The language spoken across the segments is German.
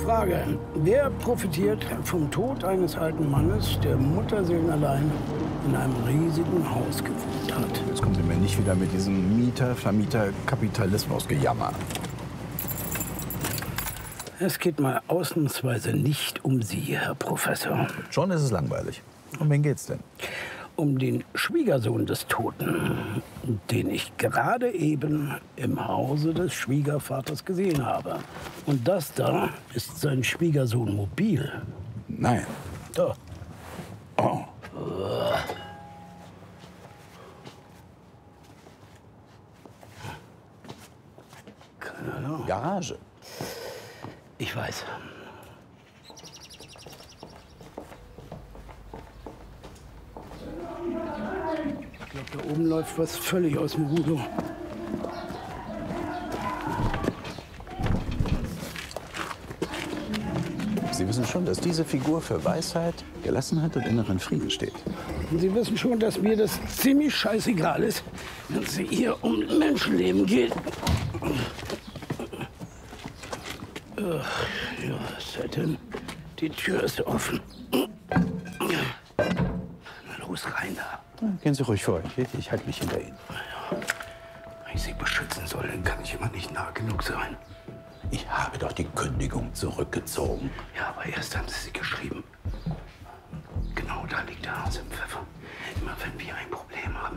Frage. Wer profitiert vom Tod eines alten Mannes, der mutterseelenallein in einem riesigen Haus gewohnt hat? Jetzt kommen Sie mir nicht wieder mit diesem Mieter-Vermieter-Kapitalismus-Gejammer. Es geht mal ausnahmsweise nicht um Sie, Herr Professor. Schon ist es langweilig. Um wen geht's denn? Um den Schwiegersohn des Toten, den ich gerade eben im Hause des Schwiegervaters gesehen habe. Und das da ist sein Schwiegersohn Mobil. Nein. Da. Oh. Keine Ahnung. Garage. Ich weiß. Ich glaube, da oben läuft was völlig aus dem Ruder. Sie wissen schon, dass diese Figur für Weisheit, Gelassenheit und inneren Frieden steht. Und Sie wissen schon, dass mir das ziemlich scheißegal ist, wenn es hier um Menschenleben geht. Ja, was ist denn? Die Tür ist offen. Na los, rein da. Gehen Sie ruhig vor. Ich halte mich hinter Ihnen. Wenn ich Sie beschützen soll, dann kann ich immer nicht nah genug sein. Ich habe doch die Kündigung zurückgezogen. Ja, aber erst haben Sie sie geschrieben. Genau da liegt der Hase im Pfeffer. Immer wenn wir ein Problem haben,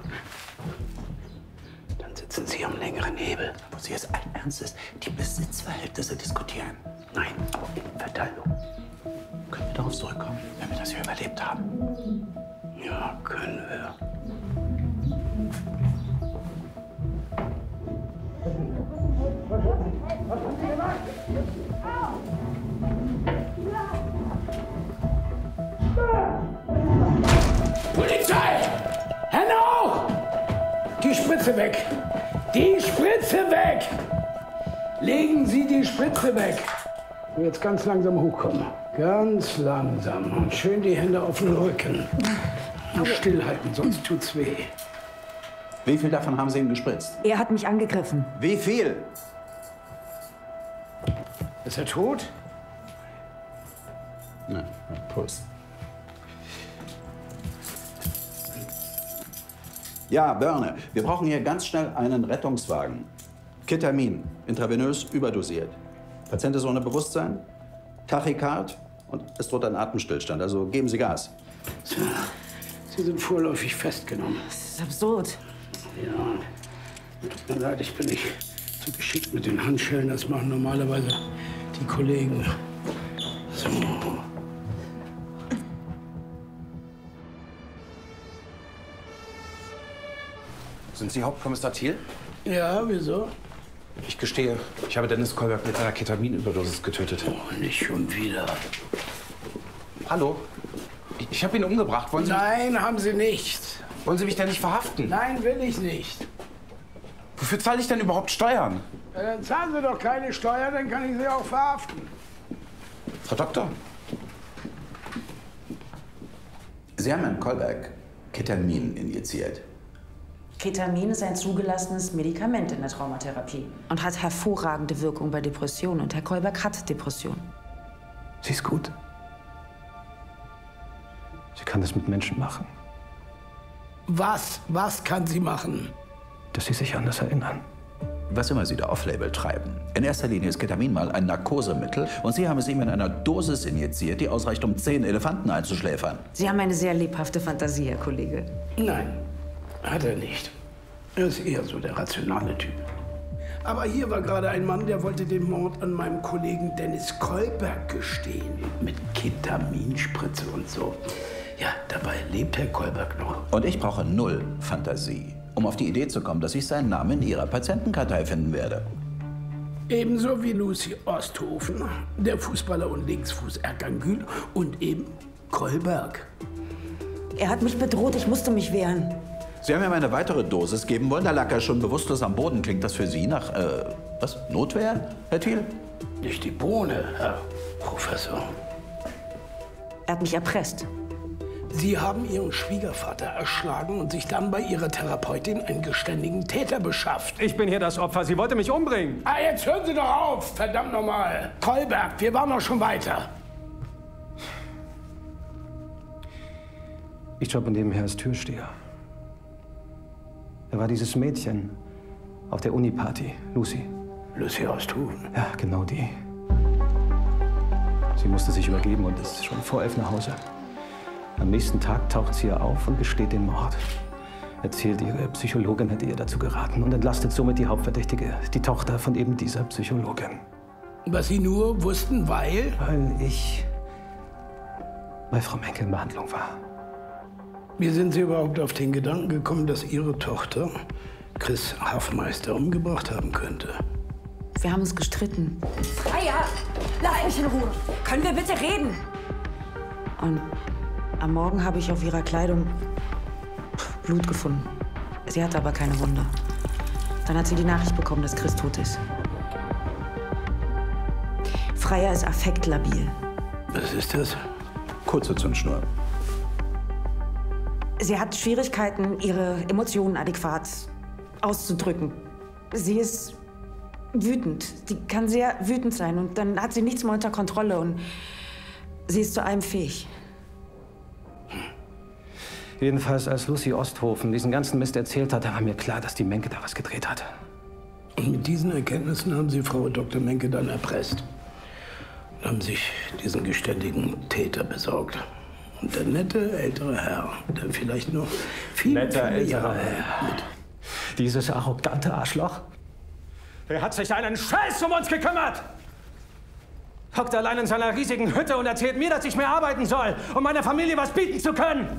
dann sitzen Sie am längeren Hebel. Wo Sie jetzt allen Ernstes die Besitzverhältnisse diskutieren. Nein, in Verteilung. Können wir darauf zurückkommen, wenn wir das hier überlebt haben? Ja, können wir. Polizei! Hände hoch! Die Spritze weg! Die Spritze weg! Legen Sie die Spritze weg! Und jetzt ganz langsam hochkommen. Ganz langsam. Und schön die Hände auf den Rücken. Und stillhalten, sonst tut's weh. Wie viel davon haben Sie ihm gespritzt? Er hat mich angegriffen. Wie viel? Ist er tot? Na, Puls. Ja, Börne, wir brauchen hier ganz schnell einen Rettungswagen. Ketamin, intravenös überdosiert. Patient ist ohne Bewusstsein, Tachykard und es droht ein Atemstillstand. Also geben Sie Gas. Sie sind vorläufig festgenommen. Das ist absurd. Ja, tut mir leid, ich bin nicht so geschickt mit den Handschellen. Das machen normalerweise die Kollegen. So. Sind Sie Hauptkommissar Thiel? Ja, wieso? Ich gestehe, ich habe Dennis Kolberg mit einer Ketaminüberdosis getötet. Oh, nicht schon wieder. Hallo? Ich habe ihn umgebracht. Nein, haben Sie nicht. Wollen Sie mich denn nicht verhaften? Nein, will ich nicht. Wofür zahle ich denn überhaupt Steuern? Dann zahlen Sie doch keine Steuer, dann kann ich Sie auch verhaften. Frau Doktor? Sie haben Herrn Kolberg Ketamin injiziert. Ketamin ist ein zugelassenes Medikament in der Traumatherapie und hat hervorragende Wirkung bei Depressionen. Und Herr Kolberg hat Depressionen. Sie ist gut. Sie kann das mit Menschen machen, Was? Was kann sie machen? dass sie sich an das erinnern. Was immer Sie da off-label treiben. In erster Linie ist Ketamin mal ein Narkosemittel und Sie haben es ihm in einer Dosis injiziert, die ausreicht, um 10 Elefanten einzuschläfern. Sie haben eine sehr lebhafte Fantasie, Herr Kollege. Nein, hat er nicht. Er ist eher so der rationale Typ. Aber hier war gerade ein Mann, der wollte den Mord an meinem Kollegen Dennis Kolberg gestehen. Mit Ketaminspritze und so. Ja, dabei lebt Herr Kolberg noch. Und ich brauche 0 Fantasie, um auf die Idee zu kommen, dass ich seinen Namen in Ihrer Patientenkartei finden werde. Ebenso wie Lucy Osthofen, der Fußballer und Linksfuß Erkan Gül und eben Kolberg. Er hat mich bedroht, ich musste mich wehren. Sie haben ihm eine weitere Dosis geben wollen, da lag er schon bewusstlos am Boden. Klingt das für Sie nach, was, Notwehr, Herr Thiel? Nicht die Bohne, Herr Professor. Er hat mich erpresst. Sie haben Ihren Schwiegervater erschlagen und sich dann bei Ihrer Therapeutin einen geständigen Täter beschafft. Ich bin hier das Opfer. Sie wollte mich umbringen. Ah, jetzt hören Sie doch auf, verdammt nochmal. Kolberg, wir waren doch schon weiter. Ich jobbe nebenher als Türsteher. Da war dieses Mädchen auf der Uni-Party, Lucy. Lucy Osthofen? Ja, genau die. Sie musste sich übergeben und ist schon vor 11 nach Hause. Am nächsten Tag taucht sie hier auf und gesteht den Mord. Erzählt, ihre Psychologin hätte ihr dazu geraten und entlastet somit die Hauptverdächtige, die Tochter von eben dieser Psychologin. Was Sie nur wussten, weil? Weil ich bei Frau Menke in Behandlung war. Wie sind Sie überhaupt auf den Gedanken gekommen, dass Ihre Tochter Chris Hafmeister umgebracht haben könnte? Wir haben uns gestritten. Freya, lass mich in Ruhe. Können wir bitte reden? Und am Morgen habe ich auf ihrer Kleidung Blut gefunden. Sie hatte aber keine Wunde. Dann hat sie die Nachricht bekommen, dass Chris tot ist. Freya ist affektlabil. Was ist das? Kurze Zündschnur. Sie hat Schwierigkeiten, ihre Emotionen adäquat auszudrücken. Sie ist wütend. Sie kann sehr wütend sein und dann hat sie nichts mehr unter Kontrolle und sie ist zu allem fähig. Jedenfalls, als Lucy Osthofen diesen ganzen Mist erzählt hat, da war mir klar, dass die Menke da was gedreht hat. Und mit diesen Erkenntnissen haben Sie Frau Dr. Menke dann erpresst. Und haben sich diesen geständigen Täter besorgt. Und der nette ältere Herr, der vielleicht noch viele älterer Herr. Dieses arrogante Arschloch. Er hat sich einen Scheiß um uns gekümmert. Hockt allein in seiner riesigen Hütte und erzählt mir, dass ich mehr arbeiten soll, um meiner Familie was bieten zu können.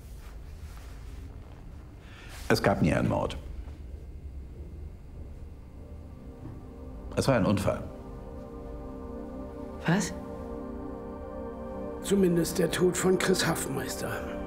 Es gab nie einen Mord. Es war ein Unfall. Was? Zumindest der Tod von Chris Hafmeister.